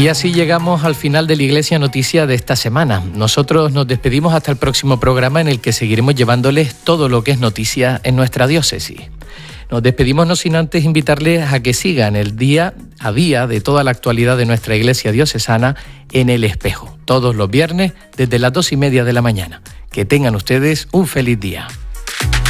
Y así llegamos al final de la Iglesia Noticia de esta semana. Nosotros nos despedimos hasta el próximo programa en el que seguiremos llevándoles todo lo que es noticia en nuestra diócesis. Nos despedimos no sin antes invitarles a que sigan el día a día de toda la actualidad de nuestra Iglesia diocesana en El Espejo, todos los viernes desde las 2:30 de la mañana. Que tengan ustedes un feliz día.